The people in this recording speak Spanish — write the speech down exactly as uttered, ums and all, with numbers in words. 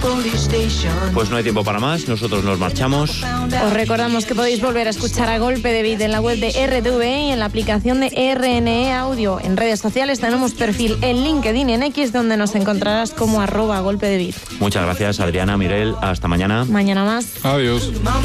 Pues no hay tiempo para más, nosotros nos marchamos. Os recordamos que podéis volver a escuchar A Golpe de Beat en la web de R T V y en la aplicación de R N E Audio. En redes sociales tenemos perfil en LinkedIn y en X, donde nos encontrarás como arroba Golpe de Beat. Muchas gracias, Adriana, Miguel, hasta mañana. Mañana más. Adiós.